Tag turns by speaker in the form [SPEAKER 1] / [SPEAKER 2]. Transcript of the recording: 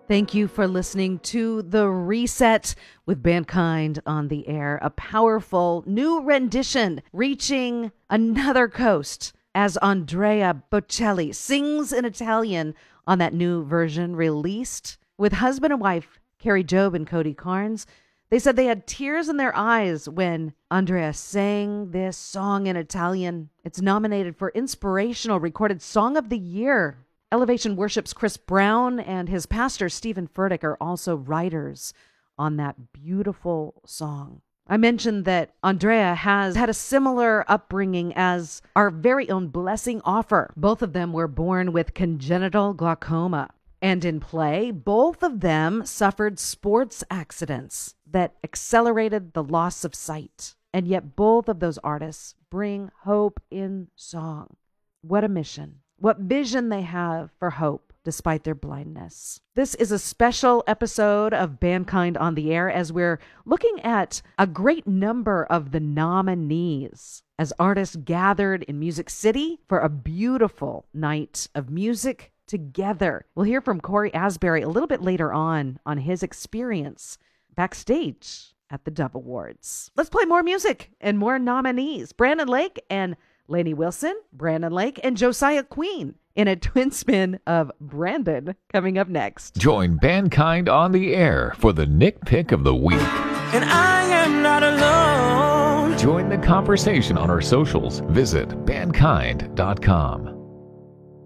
[SPEAKER 1] Thank you for listening to The Reset with Bandkind on the Air, a powerful new rendition reaching another coast as Andrea Bocelli sings in Italian on that new version released with husband and wife Carrie Job and Cody Carnes. They said they had tears in their eyes when Andrea sang this song in Italian. It's nominated for Inspirational Recorded Song of the Year. Elevation Worship's Chris Brown and his pastor Stephen Furtick are also writers on that beautiful song. I mentioned that Andrea has had a similar upbringing as our very own Blessing Offor. Both of them were born with congenital glaucoma. And in play, both of them suffered sports accidents that accelerated the loss of sight. And yet both of those artists bring hope in song. What a mission. What vision they have for hope despite their blindness. This is a special episode of Bandkind on the Air as we're looking at a great number of the nominees as artists gathered in Music City for a beautiful night of music together. We'll hear from Corey Asbury a little bit later on his experience backstage at the Dove Awards. Let's play more music and more nominees. Brandon Lake and Lainey Wilson, Brandon Lake, and Josiah Queen in a twin spin of Brandon coming up next.
[SPEAKER 2] Join Bandkind on the Air for the Nick Pick of the Week.
[SPEAKER 3] And I am not alone.
[SPEAKER 2] Join the conversation on our socials. Visit bandkind.com.